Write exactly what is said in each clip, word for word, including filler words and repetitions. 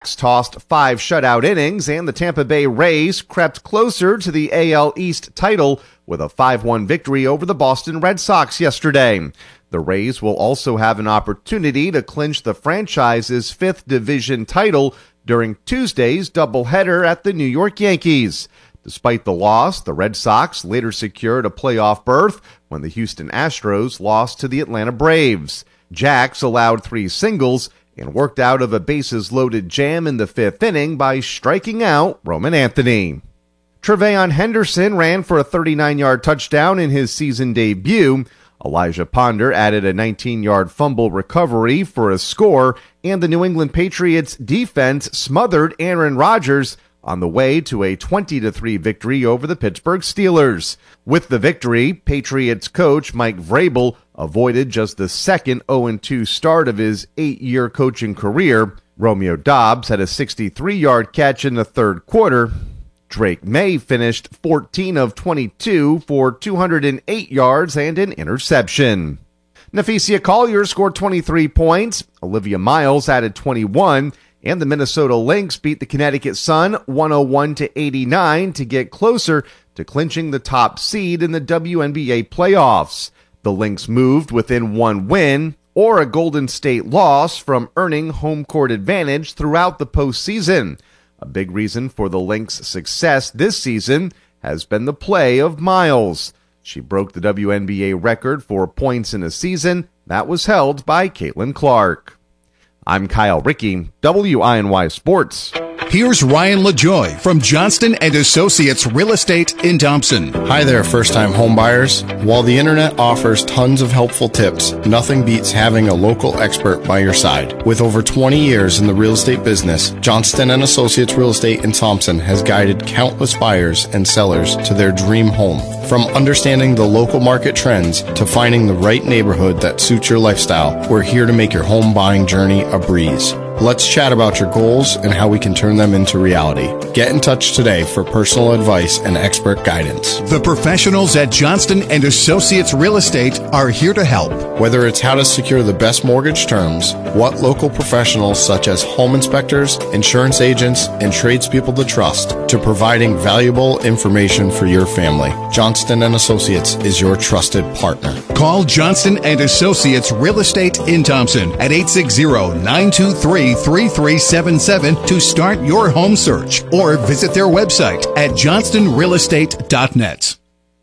tossed five shutout innings, and the Tampa Bay Rays crept closer to the A L East title with a five one victory over the Boston Red Sox yesterday. The Rays will also have an opportunity to clinch the franchise's fifth division title during Tuesday's doubleheader at the New York Yankees. Despite the loss, the Red Sox later secured a playoff berth when the Houston Astros lost to the Atlanta Braves. Jax allowed three singles and worked out of a bases-loaded jam in the fifth inning by striking out Roman Anthony. Treveon Henderson ran for a thirty-nine-yard touchdown in his season debut. Elijah Ponder added a nineteen-yard fumble recovery for a score, and the New England Patriots defense smothered Aaron Rodgers on the way to a twenty to three victory over the Pittsburgh Steelers. With the victory, Patriots coach Mike Vrabel avoided just the second oh and two start of his eight-year coaching career. Romeo Doubs had a sixty-three-yard catch in the third quarter. Drake May finished fourteen of twenty-two for two hundred eight yards and an interception. Naphesia Collier scored twenty-three points. Olivia Miles added twenty-one. And the Minnesota Lynx beat the Connecticut Sun one oh one to eighty-nine to get closer to clinching the top seed in the W N B A playoffs. The Lynx moved within one win or a Golden State loss from earning home court advantage throughout the postseason. A big reason for the Lynx' success this season has been the play of Miles. She broke the W N B A record for points in a season that was held by Caitlin Clark. I'm Kyle Rickey, W I N Y Sports. Here's Ryan LaJoy from Johnston and Associates Real Estate in Thompson. Hi there, first-time home buyers. While the internet offers tons of helpful tips, nothing beats having a local expert by your side. With over twenty years in the real estate business, Johnston and Associates Real Estate in Thompson has guided countless buyers and sellers to their dream home. From understanding the local market trends to finding the right neighborhood that suits your lifestyle, we're here to make your home buying journey a breeze. Let's chat about your goals and how we can turn them into reality. Get in touch today for personal advice and expert guidance. The professionals at Johnston and Associates Real Estate are here to help. Whether it's how to secure the best mortgage terms, what local professionals such as home inspectors, insurance agents, and tradespeople to trust, to providing valuable information for your family, Johnston and Associates is your trusted partner. Call Johnston and Associates Real Estate in Thompson at eight six zero, nine two three, three three seven seven to start your home search, or visit their website at johnston real estate dot net.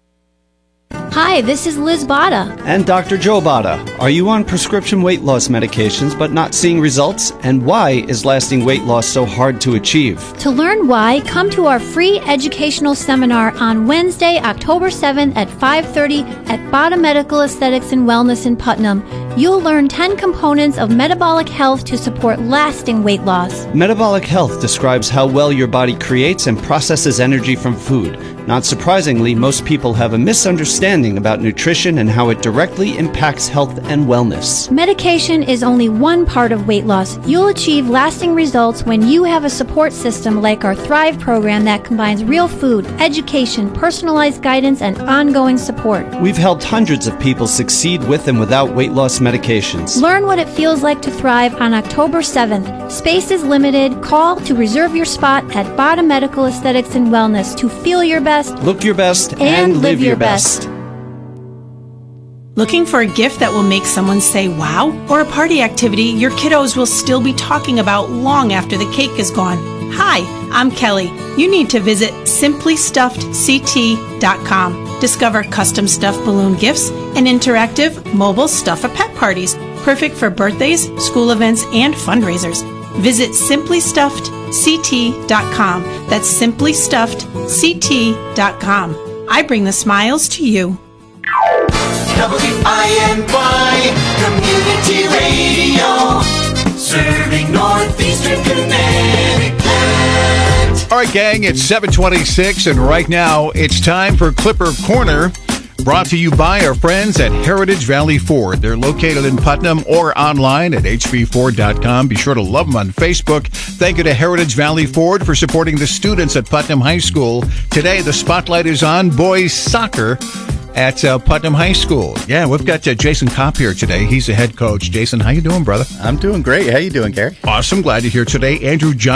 Hi, this is Liz Bada. And Doctor Joe Bada. Are you on prescription weight loss medications but not seeing results? And why is lasting weight loss so hard to achieve? To learn why, come to our free educational seminar on Wednesday, October seventh at five thirty at Bada Medical Aesthetics and Wellness in Putnam. You'll learn ten components of metabolic health to support lasting weight loss. Metabolic health describes how well your body creates and processes energy from food. Not surprisingly, most people have a misunderstanding about nutrition and how it directly impacts health and wellness. Medication is only one part of weight loss. You'll achieve lasting results when you have a support system like our Thrive program that combines real food, education, personalized guidance, and ongoing support. We've helped hundreds of people succeed with and without weight loss medications. Learn what it feels like to thrive on October seventh. Space is limited. Call to reserve your spot at Bada Medical Aesthetics and Wellness to feel your best, look your best, and, and live, live your best. best. Looking for a gift that will make someone say wow? Or a party activity your kiddos will still be talking about long after the cake is gone? Hi, I'm Kelly. You need to visit simply stuffed c t dot com. Discover custom stuffed balloon gifts and interactive mobile Stuff-A-Pet parties, perfect for birthdays, school events, and fundraisers. Visit simply stuffed c t dot com. That's simply stuffed c t dot com. I bring the smiles to you. W I N Y Community Radio, serving Northeastern Connecticut. All right, gang, it's seven twenty-six, and right now it's time for Clipper Corner, brought to you by our friends at Heritage Valley Ford. They're located in Putnam or online at h v ford dot com. Be sure to love them on Facebook. Thank you to Heritage Valley Ford for supporting the students at Putnam High School. Today, the spotlight is on boys soccer, at uh, Putnam High School. Yeah, we've got uh, Jason Kopp here today. He's the head coach. Jason, how you doing, brother? I'm doing great. How you doing, Gary? Awesome. Glad to hear today. Andrew John.